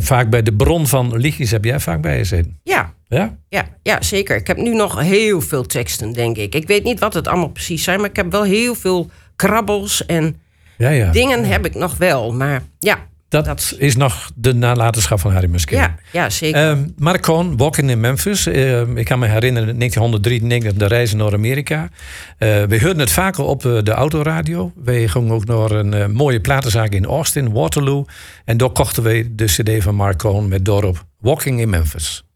vaak bij de bron van liedjes heb jij vaak bij je zitten. Ja. Ja? Ja, zeker. Ik heb nu nog heel veel teksten, denk ik. Ik weet niet wat het allemaal precies zijn, maar ik heb wel heel veel krabbels en dingen heb ik nog wel. Maar ja. Dat is nog de nalatenschap van Harry Muskee. Ja, zeker. Marc Cohn, Walking in Memphis. Ik kan me herinneren, 1993, de reizen naar Amerika. We hoorden het vaker op de autoradio. We gingen ook naar een mooie platenzaak in Austin, Waterloo. En daar kochten we de cd van Marc Cohn met daarop Walking in Memphis.